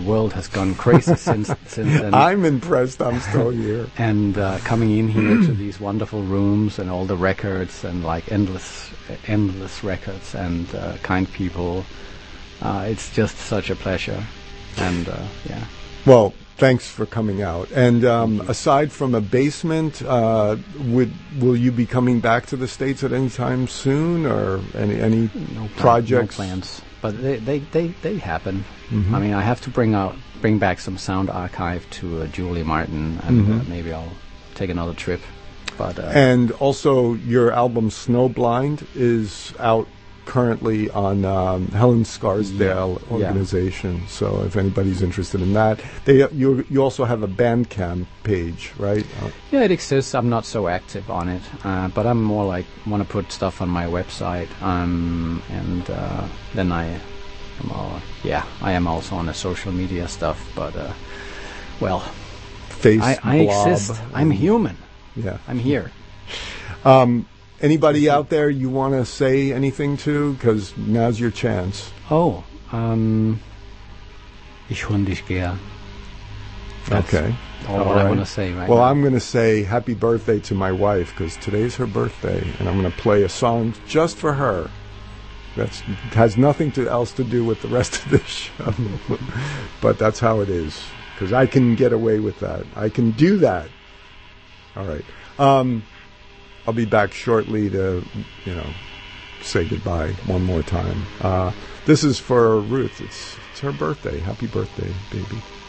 The world has gone crazy since then. I'm impressed I'm still here. And coming in here to these wonderful rooms and all the records and like endless records and kind people, it's just such a pleasure. And yeah. Well, thanks for coming out. And aside from a basement, will you be coming back to the States at any time soon, or any projects? No plans, but they happen. Mm-hmm. I mean, I have to bring back some sound archive to Julie Martin, and maybe I'll take another trip. But and also, your album Snowblind is out currently on Helen Scarsdale organization. Yeah. So if anybody's interested in that, you also have a Bandcamp page, right? Yeah, it exists. I'm not so active on it, but I'm more like want to put stuff on my website, and then I am also on the social media stuff. But I exist. I'm human. Yeah, I'm here. Anybody out there you want to say anything to? Because now's your chance. Oh, ich höre dich gern. Okay. All I want to say right now. Well, I'm going to say happy birthday to my wife, because today's her birthday, and I'm going to play a song just for her. That has nothing else to do with the rest of this show. But that's how it is, because I can get away with that. I can do that. All right. I'll be back shortly to, say goodbye one more time. This is for Ruth. It's her birthday. Happy birthday, baby.